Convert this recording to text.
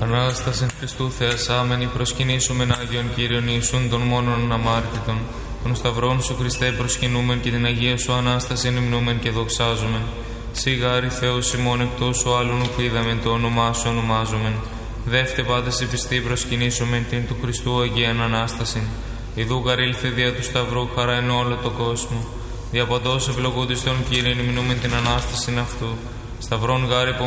Ανάσταση Χριστού Θεασάμενη, προσκυνήσομεν Άγιον Κύριον Ιησούν των μόνον αμάρτητων. Των σταυρών σου Χριστέ προσκυνούμεν και την Αγία σου Ανάσταση υμνούμεν και δοξάζομεν. Σιγάρι Θεός ημών εκτός σου άλλον που είδαμεν, το όνομά σου ονομάζομεν. Δεύτε πάντες σε πιστή προσκυνήσομεν την του Χριστού Αγίαν Ανάσταση. Ιδού γαρήλθε δια του Σταυρού χαρά εν όλο το κόσμο. Δια παντός ευλογούντης των Κύριων υμνούμεν την Ανάσταση αυτού. Σταυρών γάρι